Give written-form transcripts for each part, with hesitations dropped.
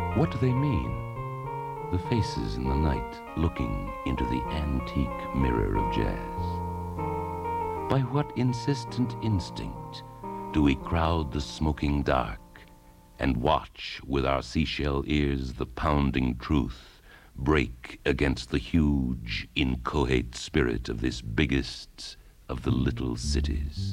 What do they mean? The faces in the night looking into the antique mirror of jazz. By what insistent instinct do we crowd the smoking dark and watch with our seashell ears the pounding truth break against the huge, inchoate spirit of this biggest of the little cities?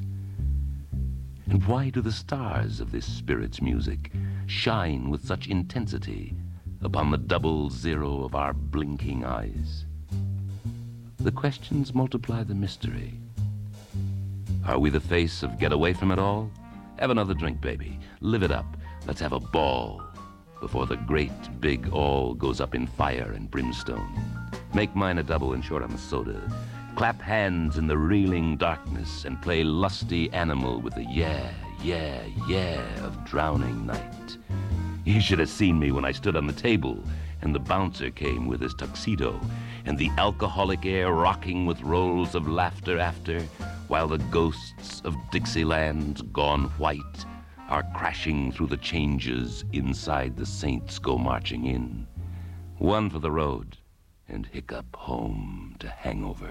And why do the stars of this spirit's music shine with such intensity upon the double zero of our blinking eyes? The questions multiply the mystery. Are we the face of get away from it all? Have another drink, baby. Live it up. Let's have a ball before the great big all goes up in fire and brimstone. Make mine a double and short on the soda. Clap hands in the reeling darkness and play lusty animal with the yeah, yeah, yeah of drowning night. You should have seen me when I stood on the table and the bouncer came with his tuxedo and the alcoholic air rocking with rolls of laughter after, while the ghosts of Dixieland gone white are crashing through the changes inside the saints go marching in. One for the road and hiccup home to hangover.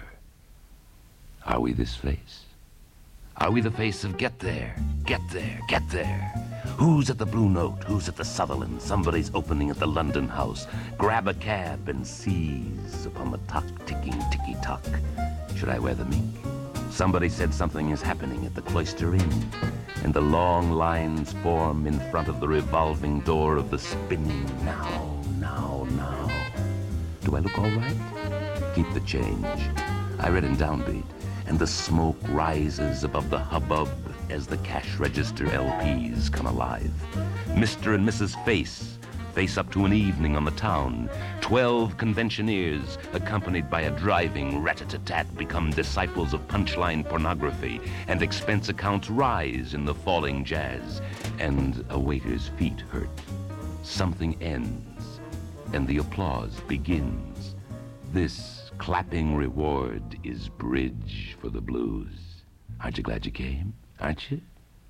Are we this face? Are we the face of get there, get there, get there? Who's at the Blue Note? Who's at the Sutherland? Somebody's opening at the London House. Grab a cab and seize upon the ticking ticky-tock. Should I wear the mink? Somebody said something is happening at the Cloister Inn, and the long lines form in front of the revolving door of the spinning now, now, now. Do I look all right? Keep the change. I read in Downbeat, and the smoke rises above the hubbub as the cash register LPs come alive. Mr. and Mrs. Face up to an evening on the town. 12 conventioneers, accompanied by a driving rat-a-tat-tat, become disciples of punchline pornography, and expense accounts rise in the falling jazz, and a waiter's feet hurt. Something ends, and the applause begins. This clapping reward is bridge for the blues. Aren't you glad you came? Aren't you?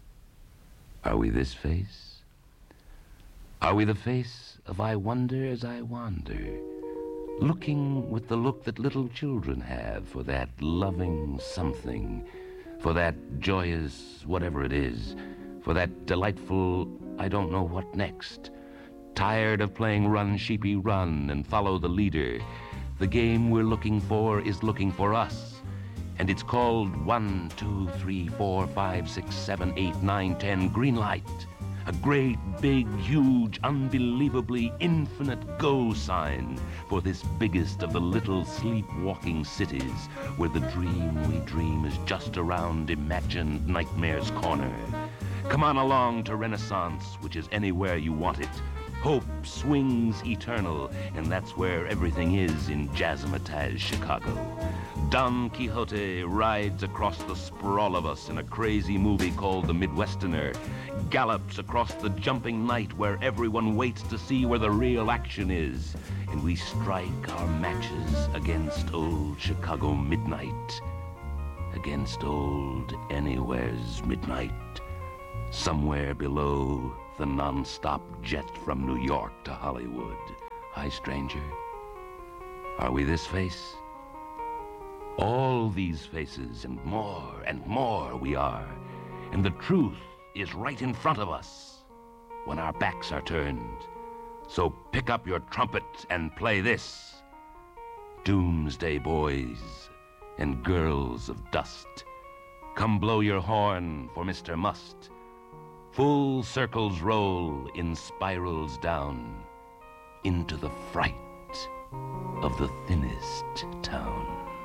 Are we this face? Are we the face of I wonder as I wander, looking with the look that little children have for that loving something, for that joyous whatever it is, for that delightful I don't know what next, tired of playing run sheepy run and follow the leader? The game we're looking for is looking for us, and it's called 1, 2, 3, 4, 5, 6, 7, 8, 9, 10 green light. A great, big, huge, unbelievably infinite go sign for this biggest of the little sleepwalking cities where the dream we dream is just around imagined nightmare's corner. Come on along to Renaissance, which is anywhere you want it. Hope swings eternal, and that's where everything is in Jazzmatazz, Chicago. Don Quixote rides across the sprawl of us in a crazy movie called The Midwesterner, gallops across the jumping night where everyone waits to see where the real action is, and we strike our matches against old Chicago midnight, against old anywhere's midnight, somewhere below the non-stop jet from New York to Hollywood. Hi, stranger. Are we this face? All these faces and more we are. And the truth is right in front of us when our backs are turned. So pick up your trumpet and play this. Doomsday boys and girls of dust, come blow your horn for Mr. Must. Full circles roll in spirals down into the fright of the thinnest town.